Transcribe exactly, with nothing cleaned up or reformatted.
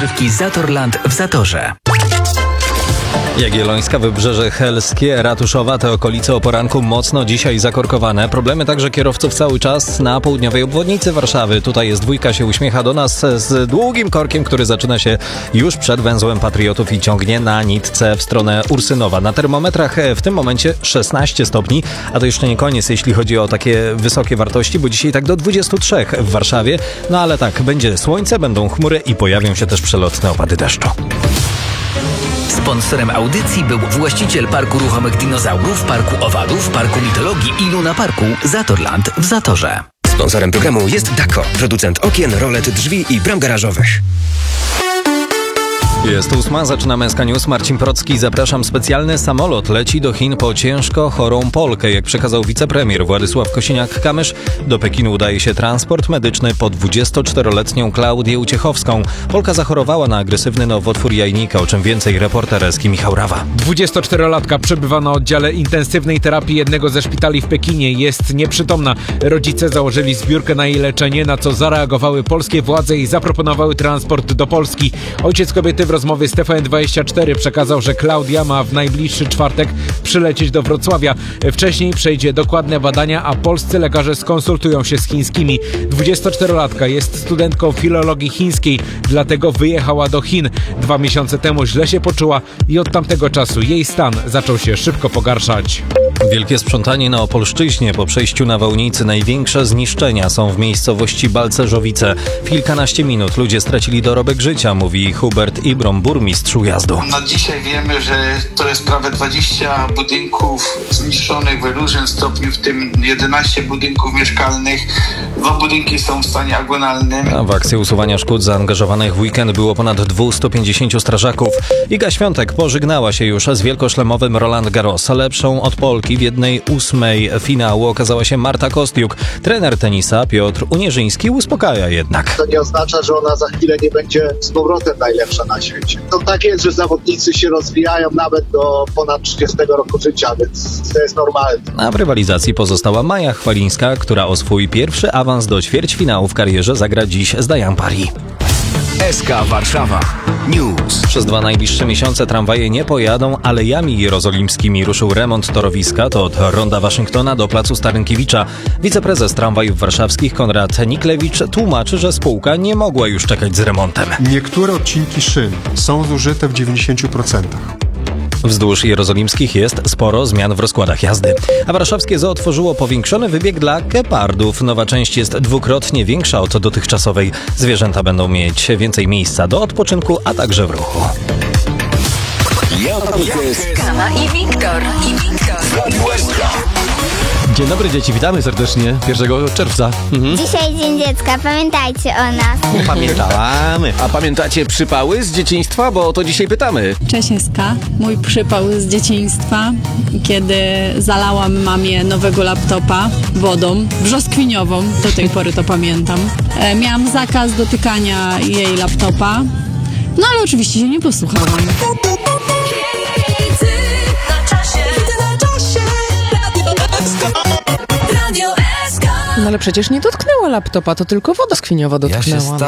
rozrywki Zatorland w Zatorze. Jagiellońska, Wybrzeże Helskie, Ratuszowa, te okolice o poranku mocno dzisiaj zakorkowane. Problemy także kierowców cały czas na południowej obwodnicy Warszawy. Tutaj jest dwójka, się uśmiecha do nas z długim korkiem, który zaczyna się już przed węzłem Patriotów i ciągnie na nitce w stronę Ursynowa. Na termometrach w tym momencie szesnaście stopni, a to jeszcze nie koniec, jeśli chodzi o takie wysokie wartości, bo dzisiaj tak do dwudziestu trzech w Warszawie. No ale tak, będzie słońce, będą chmury i pojawią się też przelotne opady deszczu. Sponsorem audycji był właściciel Parku Ruchomych Dinozaurów, Parku Owadów, Parku Mitologii i Luna Parku Zatorland w Zatorze. Sponsorem programu jest Dako, producent okien, rolet, drzwi i bram garażowych. Jest ósma, zaczynamy S K News. Marcin Procki, zapraszam. Specjalny samolot leci do Chin po ciężko chorą Polkę. Jak przekazał wicepremier Władysław Kosiniak-Kamysz, do Pekinu udaje się transport medyczny po dwudziestoczteroletnią Klaudię Uciechowską. Polka zachorowała na agresywny nowotwór jajnika, o czym więcej reporter Eski Michał Rawa. dwudziestoczterolatka przebywa na oddziale intensywnej terapii jednego ze szpitali w Pekinie. Jest nieprzytomna. Rodzice założyli zbiórkę na jej leczenie, na co zareagowały polskie władze i zaproponowały transport do Polski. Ojciec kobiety w rozmowie z T V N dwadzieścia cztery przekazał, że Klaudia ma w najbliższy czwartek przylecieć do Wrocławia. Wcześniej przejdzie dokładne badania, a polscy lekarze skonsultują się z chińskimi. dwudziestoczterolatka jest studentką filologii chińskiej, dlatego wyjechała do Chin. Dwa miesiące temu źle się poczuła i od tamtego czasu jej stan zaczął się szybko pogarszać. Wielkie sprzątanie na Opolszczyźnie. Po przejściu na Wałnicy największe zniszczenia są w miejscowości Balcerzowice. W kilkanaście minut ludzie stracili dorobek życia, mówi Hubert Ibrom, burmistrz Ujazdu. No dzisiaj wiemy, że to jest prawie dwadzieścia budynków zniszczonych w różnym stopniu, w tym jedenaście budynków mieszkalnych. Dwa budynki są w stanie agonalnym. A w akcję usuwania szkód zaangażowanych w weekend było ponad dwieście pięćdziesięciu strażaków. Iga Świątek pożegnała się już z wielkoszlemowym Roland Garros. Lepszą od Polki w jednej ósmej finału okazała się Marta Kostiuk. Trener tenisa Piotr Unieżyński uspokaja jednak. To nie oznacza, że ona za chwilę nie będzie z powrotem najlepsza na świecie. To tak jest, że zawodnicy się rozwijają nawet do ponad trzydziestego roku życia, więc to jest normalne. A w rywalizacji pozostała Maja Chwalińska, która o swój pierwszy awans do ćwierćfinału w karierze zagra dziś z Diane Paris. S K Warszawa News. Przez dwa najbliższe miesiące tramwaje nie pojadą Alejami Jerozolimskimi. Ruszył remont torowiska, to od Ronda Waszyngtona do placu Starynkiewicza. Wiceprezes tramwajów warszawskich Konrad Niklewicz tłumaczy, że spółka nie mogła już czekać z remontem. Niektóre odcinki szyn są zużyte w dziewięćdziesięciu procentach. Wzdłuż jerozolimskich jest sporo zmian w rozkładach jazdy. A warszawskie zoo otworzyło powiększony wybieg dla gepardów. Nowa część jest dwukrotnie większa od dotychczasowej. Zwierzęta będą mieć więcej miejsca do odpoczynku, a także w ruchu. Kama i Wiktor. I Wiktor. Dzień dobry dzieci, witamy serdecznie pierwszego czerwca. Mhm. Dzisiaj Dzień Dziecka, pamiętajcie o nas. Pamiętamy. A pamiętacie przypały z dzieciństwa? Bo o to dzisiaj pytamy. Cześć Eska, mój przypał z dzieciństwa, kiedy zalałam mamie nowego laptopa wodą brzoskwiniową, do tej pory to pamiętam. E, miałam zakaz dotykania jej laptopa, no ale oczywiście się nie posłuchałam. No ale przecież nie dotknęła laptopa, to tylko woda skwiniowa dotknęła.